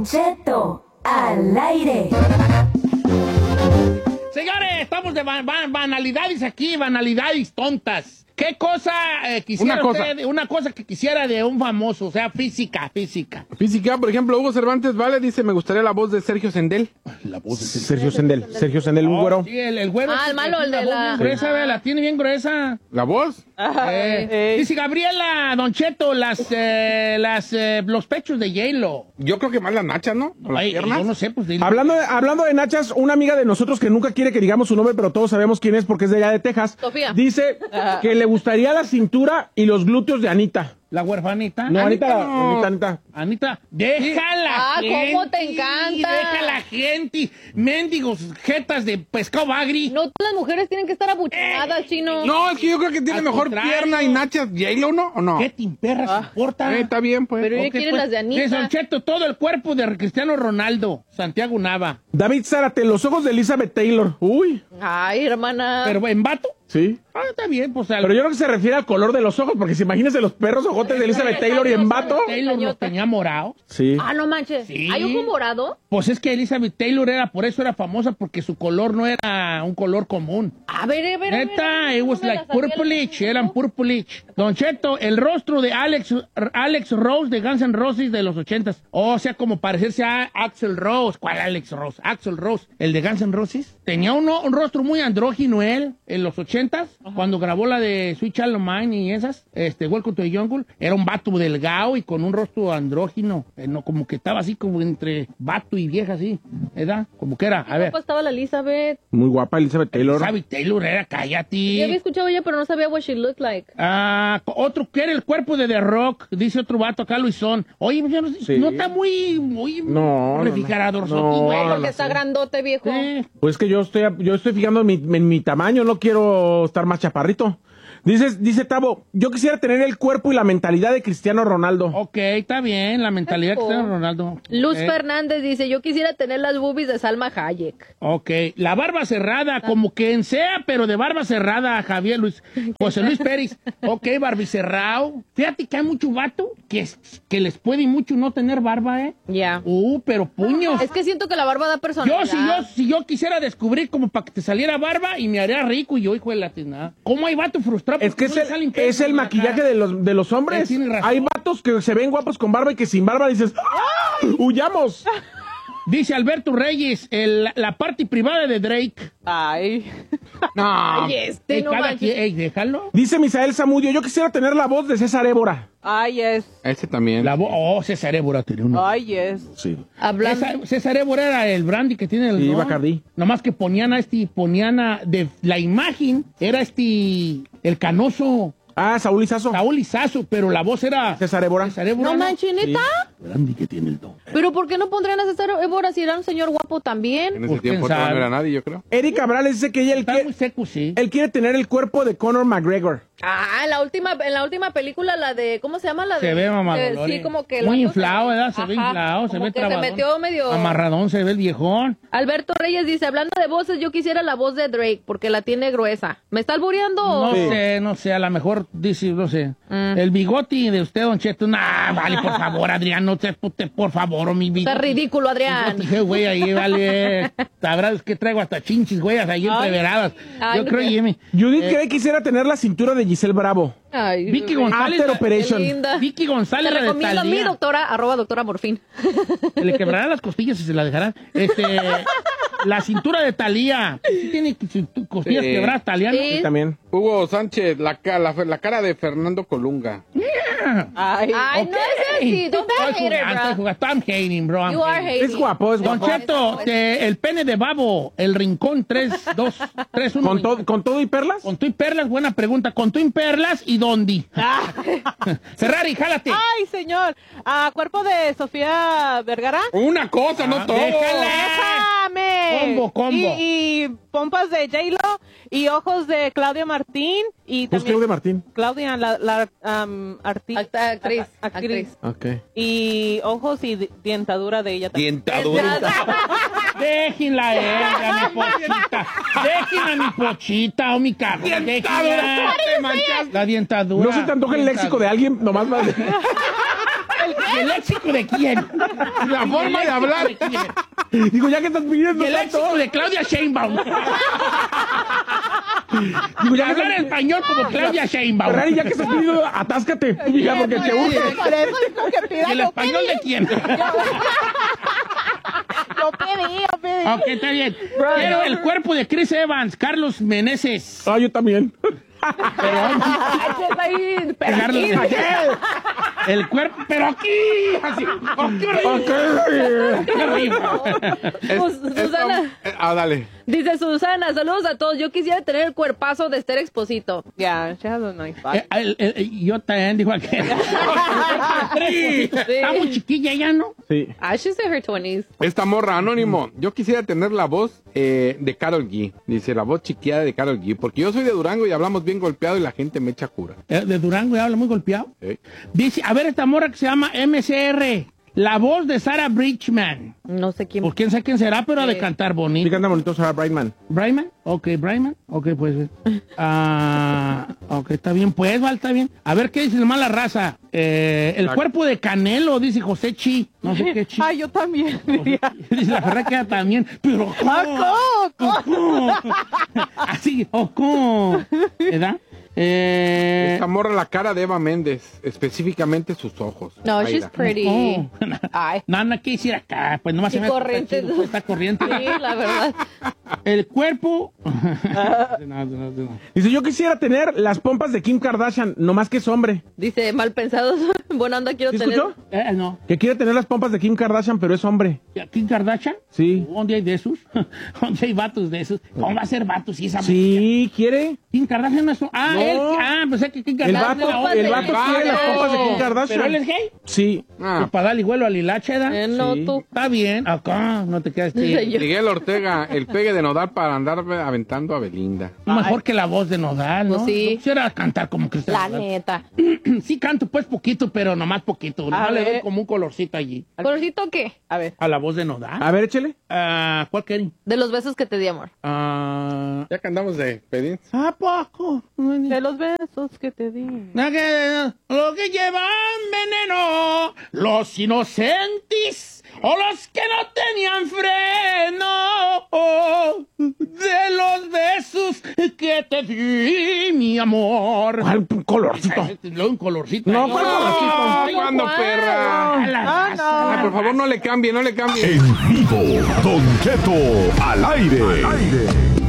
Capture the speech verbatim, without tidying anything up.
Cheto al aire. Señores, estamos de ban ban banalidades aquí, banalidades tontas. ¿Qué cosa eh, quisiera una cosa. usted, una cosa que quisiera de un famoso, o sea, física, física? Física, por ejemplo, Hugo Cervantes Vale dice, me gustaría la voz de Sergio Sendel. La voz de Sergio Sendel, Sergio Sendel, un güero. Sí, el, el güero. Ah, el malo, el de voz la- bien gruesa, ¿ve? La tiene bien gruesa. ¿La voz? Eh, dice Gabriela, Don Cheto, las, eh, las, eh, los pechos de J-Lo. Yo creo que más las nachas, ¿no? ¿O las Ay, piernas? yo no sé, pues dile. Hablando de, hablando de nachas, una amiga de nosotros que nunca quiere que digamos su nombre, pero todos sabemos quién es porque es de allá de Texas. Sofía. Dice que le gustaría la cintura y los glúteos de Anita. La huerfanita. No, Anita, no. Anita, Anita. Anita, déjala. Ah, gente, cómo te encanta. Deja la gente. Mendigos, jetas de pescado bagri. No todas las mujeres tienen que estar abucheadas, chino. No, es que yo creo que tiene Al mejor contrario. pierna y nachas J-Lo, ¿no? ¿O no? ¿Qué te imperras Ah. importa? Eh, está bien, pues. Pero ella Ok, quiere pues, las de Anita. de Don Cheto, todo el cuerpo de Cristiano Ronaldo, Santiago Nava. David Zárate, los ojos de Elizabeth Taylor. Uy, Ay, hermana. Pero en vato. sí. Ah, está bien, pues al... Pero yo creo que se refiere al color de los ojos, porque si imagínense los perros ojotes de Elizabeth Taylor y en vato. Taylor los tenía morados. Sí. Ah, no manches. Sí. ¿Hay ojo morado? Pues es que Elizabeth Taylor era, por eso era famosa, porque su color no era un color común. A ver, a ver, a ver. Neta, it no was me like la sabía, purplish, ¿no? eran purplish. Don Cheto, el rostro de Alex, Alex Rose de Guns N' Roses de los ochentas. O sea, como parecerse a Axl Rose. ¿Cuál Alex Rose? Axl Rose, el de Guns N' Roses. Tenía uno, un rostro muy andrógino él, en los ochentas, cuando grabó la de Sweet Child of Mine y esas, este, Welcome to the Jungle. Era un vato delgado y con un rostro andrógino. Eh, no, como que estaba así como entre vato y vieja así, ¿verdad? Como que era, a ver. ¿Cómo estaba la Elizabeth? Muy guapa Elizabeth Taylor. Elizabeth Taylor era, Yo había cállate. escuchado ella, pero no sabía what she looked like. Ah, otro que era el cuerpo de The Rock, dice otro vato acá, Luisón. Oye, yo no, Sí. no está muy, muy No, no, refrigerador, no. güey. No, Porque no está sé. grandote, viejo. Sí. Pues que yo estoy, yo estoy fijando en mi, en mi tamaño, no quiero estar más chaparrito. Dice, dice Tavo, yo quisiera tener el cuerpo y la mentalidad de Cristiano Ronaldo. Ok, está bien, la mentalidad que Eso. tiene Ronaldo. Luz Eh, Fernández dice, yo quisiera tener las boobies de Salma Hayek. Ok, la barba cerrada, como quien sea, pero de barba cerrada, Javier Luis, José Luis Pérez. Ok, barbicerrado. Fíjate que hay mucho vato que, que les puede mucho no tener barba, ¿eh? Ya. Uh, pero puños. Es que siento que la barba da personalidad. Yo si, yo, si yo quisiera descubrir como para que te saliera barba y me haría rico y yo, hijo de la tiznada. ¿Cómo hay vato frustrado? Es que es porque no le el, salen pelos es el en la maquillaje cara? de los, de los hombres. Eh, tienes razón. Hay vatos que se ven guapos con barba y que sin barba dices, ¡ah! ¡Huyamos! Dice Alberto Reyes, el- la parte privada de Drake. Ay. No. Ay, este, Eh, no cada manches. quien- ey, déjalo. Dice Misael Zamudio, yo quisiera tener la voz de César Évora. Ay, es. Ese también. La vo- oh, César Évora tenía uno. Ay, es. Sí. Hablando... César, César Évora era el brandy que tiene el Sí, ¿no? Bacardí. Nomás que ponían a este, ponían a, de la imagen, era este, el canoso, Ah, Saúl Izazo. Saúl Izazo, pero la voz era César Évora. César Évora. No manches, ¿neta? Brandy que tiene el don. ¿Pero por qué no pondrían a César Évora si era un señor guapo En también? ese Pues, tiempo quién no sabe. era nadie, yo creo. Eric Cabrales dice que ella él Está quiere, muy seco, sí. él quiere tener el cuerpo de Conor McGregor. Ah, en la última, en la última película, la de, ¿cómo se llama? La de, Se ve mamadolón. eh, sí, como que... Muy el inflado, vato ¿verdad? Se ve Ajá, inflado, se como ve que trabadón. se metió medio... Amarradón, se ve el viejón. Alberto Reyes dice, hablando de voces, yo quisiera la voz de Drake, porque la tiene gruesa. ¿Me está albureando? No o- Sí. sé, no sé, a lo mejor dice, no sé. Mm. El bigote de usted, Don Cheto. Nah, vale, por favor, Adrián, no te, te- por favor, o mi bigote. Está ridículo, Adrián. Bigote, güey, ahí, vale. Sabrás que traigo hasta chinchis, güey, ahí entreveradas. Ay, Yo creo, no. Jimmy. Judith Eh, cree que quisiera tener la cintura de Giselle Bravo. Ay, Vicky bebé. González. After la- Operation. Qué linda. Vicky Te González, la de recomiendo a mi Thalía. doctora, arroba doctora Morfín. Le quebrarán las costillas y se la dejarán. Este, la cintura de Talía. Sí tiene cintu- costillas Sí. quebradas, Talía, ¿no? Sí. Sí, también. Hugo Sánchez, la, ca- la, la cara de Fernando Colunga. Ay. Ay, no es así. Don't be a Estoy hater, jugando, estoy bro. jugando. I'm hating, bro. I'm You are hating. hating. Es guapo, es Don guapo. Cheto, te- el pene de babo, el rincón tres, dos, tres, uno. ¿Con, todo, ¿Con todo y perlas? Con tu y perlas, buena pregunta. Con tu y perlas y dónde. Ferrari, jálate. Ay, señor. Ah, cuerpo de Sofía Vergara. Una cosa, no Ah, todo. déjala. ¡Déjame! Combo, combo. Y, y pompas de J-Lo y ojos de Claudia Martín. Y Pues también Claudia Martín. Claudia, la, la um, arti- Acta- actriz, a- actriz. Ok. Y ojos y di- dientadura de ella también. Dientadura. Déjenla, eh, a mi pochita. Déjenla a mi pochita o mi carro. Déjenla. Te manchas. La dientadura. ¿No se te antoja el léxico de alguien? Nomás más. ¿El léxico de quién? La forma de hablar. ¿De quién? Digo, ya que estás pidiendo Y el tanto. léxico de Claudia Sheinbaum. Digo, ya que Hablar estás- español como Claudia Sheinbaum. Ferrari, ya que estás pidiendo, atáscate, hija, porque te urge. Por eso dijo que pida, ¿Y el lo español de quién? Lo pedí, lo pedí. Ok, está bien. Quiero el cuerpo de Chris Evans, Carlos Meneses. Ah, yo también. Ahí, pero Carlos aquí, Meneses. El cuerpo, pero aquí. Así. Aquí arriba. Aquí arriba. Sus- Susana. Eh, Ah, dale. Dice Susana, saludos a todos. Yo quisiera tener el cuerpazo de Esther Exposito. Yeah, she has a nice Eh, body. el- el- yo también dijo aquel. Está muy chiquilla ya, ¿no? Sí. Ah, she's in her twenties. Esta morra anónimo. Yo quisiera tener la voz eh, de Karol G. Dice la voz chiqueada de Karol G. Porque yo soy de Durango y hablamos bien golpeado y la gente me echa cura. Eh, De Durango ya habla muy golpeado. ¿Eh? Dice, a ver, esta morra que se llama M C R. La voz de Sarah Bridgman. No sé quién. Pues quién sabe quién será, pero ha de Sí. cantar Sí, bonito. canta bonito Sarah Brightman. ¿Brightman? Ok, Brightman. Ok, pues. Ah, ok, está bien. Pues, Val, está bien. A ver qué dice la mala raza. Eh, el La- cuerpo de Canelo, dice José Chi. No sé qué Chi. Ay, yo también diría. Dice la verdad que también. Pero, ¡Oco! ¿cómo? Así, ¿cómo? ¿Verdad? Eh, Esta morra la cara de Eva Méndez. Específicamente sus ojos. No, Aira. she's pretty. oh. Ay. No, no, ¿qué hiciera acá? Pues nomás Sí, se me corriente. Está, chido, pues, está corriente. Sí, la verdad. El cuerpo. No, no, no, no. Dice, yo quisiera tener las pompas de Kim Kardashian, nomás que es hombre. Dice, mal pensados. Buena onda quiero ¿Sí tener. escuchó? Eh, no. Que quiere tener las pompas de Kim Kardashian, pero es hombre. ¿Kim Kardashian? Sí. ¿Dónde hay de esos? ¿Dónde hay vatos de esos? ¿Cómo va a ser vatos si esa Sí, quiere. Kim Kardashian no es... Ah, No. él... Ah, pues es que Kim El Kardashian... vato, es la el otra. vato quiere las pompas de Kim Kardashian. ¿Pero él es gay? Sí. Ah, Pues para darle vuelo al hilache, ¿da? Eh, no, Sí. tú. Está bien. Acá, no te quedas... Dice Sí. yo. Miguel Ortega, el pegue de Nodal para andar aventando a Belinda. Mejor que la voz de Nodal, ¿no? Pues sí. Yo quisiera cantar como Cristian La Nodal. neta. Sí canto pues poquito, pero nomás poquito. Nomás le ver. doy como un colorcito allí. ¿Colorcito qué? A ver. A la voz de Nodal. A ver, échele. Ah, ¿cuál querín? De los besos que te di, amor. Ah, Ya que andamos de pedir. ¿a poco? De los besos que te di. Lo que, lo que llevan veneno, los inocentes o los que no tenían freno, de los besos que te di, mi amor. ¿Cuál colorcito? Luego un colorcito. No, ahí. ¿cuál colorcito? Ay, ¿cuándo, perra? A la Ah, raza. Ay, por favor, no le cambie, no le cambie. En vivo, Don Cheto al aire.